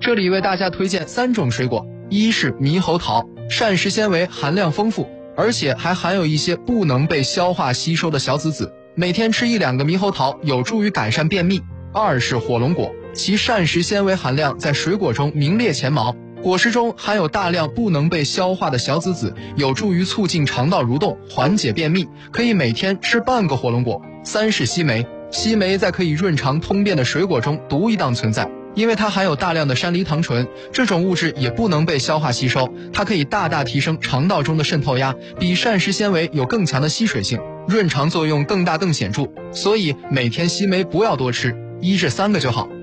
这里为大家推荐3种水果，一是猕猴桃，膳食纤维含量丰富，而且还含有一些不能被消化吸收的小籽籽，每天吃1-2个猕猴桃有助于改善便秘。二是火龙果，其膳食纤维含量在水果中名列前茅，果实中含有大量不能被消化的小籽籽，有助于促进肠道蠕动，缓解便秘，可以每天吃半个火龙果。三是西梅，西梅在可以润肠通便的水果中独一档存在，因为它含有大量的山梨糖醇，这种物质也不能被消化吸收，它可以大大提升肠道中的渗透压，比膳食纤维有更强的吸水性，润肠作用更大更显著，所以每天西梅不要多吃，1至3个就好。